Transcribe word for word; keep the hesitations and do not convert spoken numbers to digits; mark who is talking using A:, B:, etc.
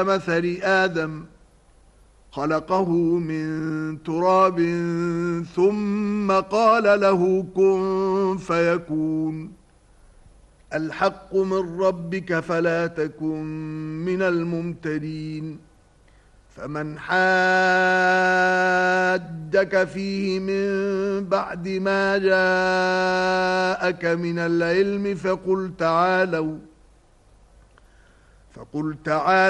A: مثل آدم خلقه من تراب ثم قال له كن فيكون الحق من ربك فلا تكن من الممترين فمن حاجك فيه من بعد ما جاءك من العلم فقل تعالوا فقل تعالوا